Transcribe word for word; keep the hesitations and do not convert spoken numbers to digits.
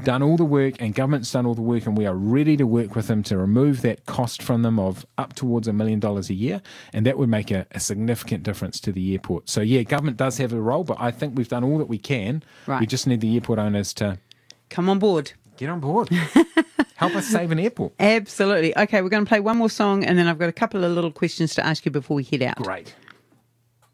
done all the work and government's done all the work, and we are ready to work with them to remove that cost from them of up towards a million dollars a year, and that would make a, a significant difference to the airport. So yeah, government does have a role, but I think we've done all that we can. Right. We just need the airport owners to come on board. Get on board. Help us save an airport. Absolutely. Okay, we're going to play one more song, and then I've got a couple of little questions to ask you before we head out. Great.